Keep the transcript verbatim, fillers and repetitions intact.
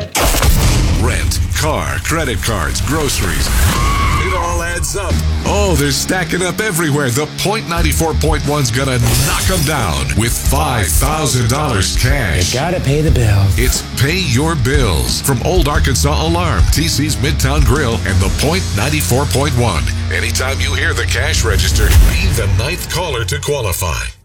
Rent, car, credit cards, groceries. It all adds up. Oh, they're stacking up everywhere. The Point ninety-four point one's gonna knock them down with five thousand dollars cash. You gotta pay the bills. It's Pay Your Bills from Old Arkansas Alarm, T C's Midtown Grill, and the Point ninety-four point one. Anytime you hear the cash register, be the ninth caller to qualify.